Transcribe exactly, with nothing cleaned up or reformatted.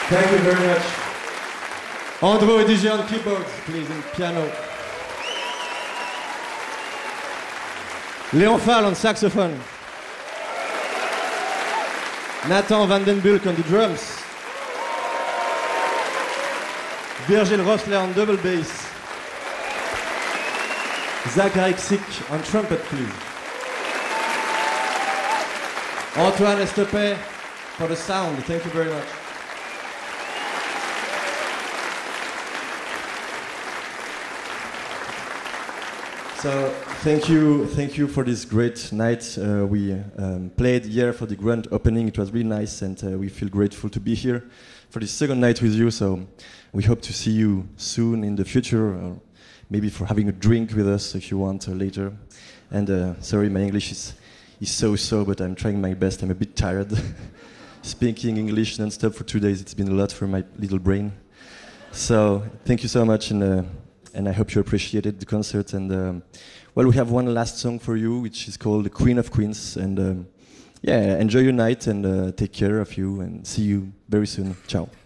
Thank you very much. Andrew D J on keyboards, please, and piano. Léon Fall on saxophone. Nathan Vandenbulk on the drums. Virgil Rossler on double bass. Zachary Xick on trumpet, please. Antoine Estepé for the sound. Thank you very much. So thank you, thank you for this great night. Uh, we um, played here for the grand opening. It was really nice, and uh, we feel grateful to be here for the second night with you. So we hope to see you soon in the future, or maybe for having a drink with us if you want uh, later. And uh, sorry, my English is is so-so, but I'm trying my best. I'm a bit tired. Speaking English non-stop for two days, it's been a lot for my little brain. So thank you so much, and. Uh, And I hope you appreciated the concert. And um, well, we have one last song for you, which is called "The Queen of Queens." And um, yeah, enjoy your night and uh, take care of you. And see you very soon. Ciao.